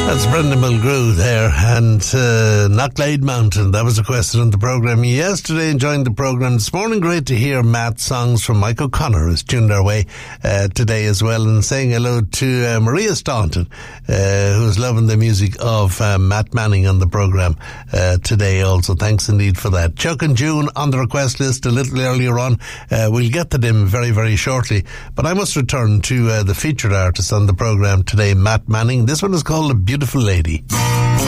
That's Brendan Mulgrew there, and Knocklade Mountain. That was requested on the programme yesterday. Enjoying the programme this morning. Great to hear Matt songs from Mike O'Connor, who's tuned our way today as well, and saying hello to Maria Staunton, who's loving the music of Matt Manning on the programme today also. Thanks indeed for that. Chuck and June on the request list a little earlier on. We'll get to them very, very shortly, but I must return to the featured artist on the programme today, Matt Manning. This one is called A Beautiful Lady.